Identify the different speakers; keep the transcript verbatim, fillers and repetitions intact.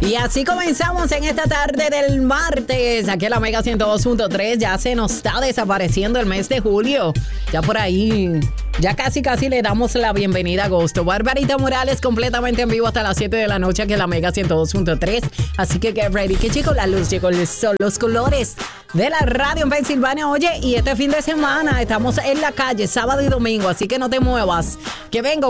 Speaker 1: Y así comenzamos en esta tarde del martes. Aquí en la Mega ciento dos punto tres. Ya se nos está desapareciendo el mes de julio. Ya por ahí, ya casi casi le damos la bienvenida a agosto. Barbarita Morales completamente en vivo hasta las siete de la noche aquí en la Mega ciento dos punto tres. Así que get ready, que chicos, la luz llegó, el sol, los colores de la radio en Pensilvania. Oye, y este fin de semana estamos en la calle, sábado y domingo, así que no te muevas. Que vengo